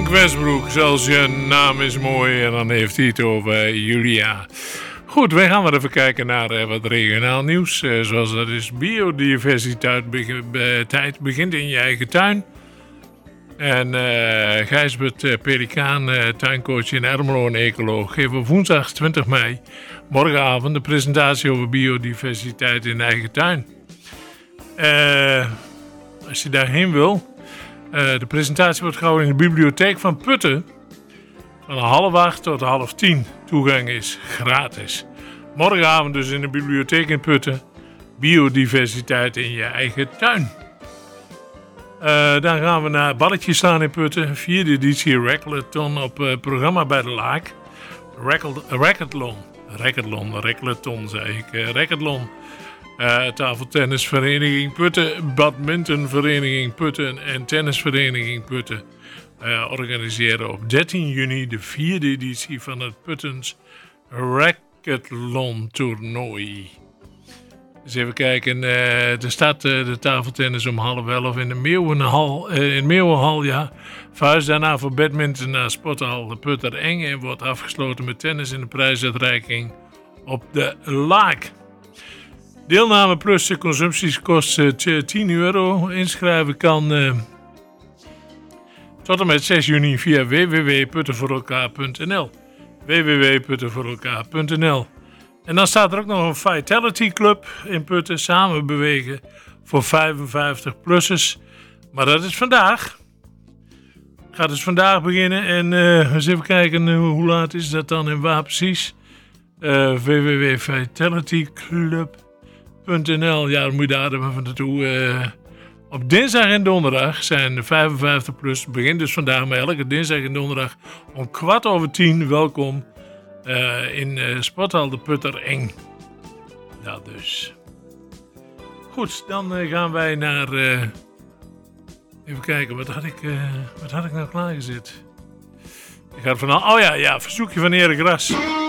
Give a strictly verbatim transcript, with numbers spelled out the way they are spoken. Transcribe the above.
Henk Westbroek, zelfs je naam is mooi. En dan heeft hij het over Julia. Goed, wij gaan maar even kijken naar uh, wat regionaal nieuws. Uh, zoals dat is, biodiversiteit be- be- tijd begint in je eigen tuin. En uh, Gijsbert uh, Pelikaan, uh, tuincoach in Ermelo en ecoloog, geven woensdag twintig mei, morgenavond, de presentatie over biodiversiteit in de eigen tuin. Uh, als je daarheen wil, uh, de presentatie wordt gehouden in de bibliotheek van Putten. Van half acht tot half tien. Toegang is gratis. Morgenavond dus in de bibliotheek in Putten. Biodiversiteit in je eigen tuin. Uh, dan gaan we naar Balletjes slaan in Putten. Vierde editie Racketlon op uh, programma bij de Laak. Racketlon. Racketlon, Racketlon zei ik. Uh, Racketlon. Uh, tafeltennisvereniging Putten. Badmintonvereniging Putten. En tennisvereniging Putten. Uh, organiseren op dertien juni de vierde editie van het Puttens Racketlon toernooi. Dus even kijken, uh, er staat uh, de tafeltennis om half elf in de Meeuwenhal, uh, in de Meeuwenhal, ja. Verhuis daarna voor badminton naar sporthal de Putter Eng en wordt afgesloten met tennis in de prijsuitreiking op de Laak. Deelname plus de consumpties kost uh, tien euro. Inschrijven kan uh, tot en met zes juni via w w w punt putten voor elkaar punt n l. w w w punt putten voor elkaar punt n l. En dan staat er ook nog een Vitality Club in Putten, samen bewegen voor vijfenvijftig-plussers. Maar dat is vandaag. Gaat dus vandaag beginnen en uh, eens even kijken uh, hoe laat is dat dan en waar precies. Uh, w w w punt vitality club punt n l. Ja, dan moet je daar even naartoe. Uh, op dinsdag en donderdag zijn de vijfenvijftig plus. Begint dus vandaag, maar elke dinsdag en donderdag om kwart over tien. Welkom. Uh, in uh, sporthal de Putter Eng. Dat dus. Goed, dan uh, gaan wij naar... Uh, even kijken, wat had ik, uh, wat had ik nou klaargezet? Ik ga van al... Oh ja, ja, verzoekje van Erik Ras.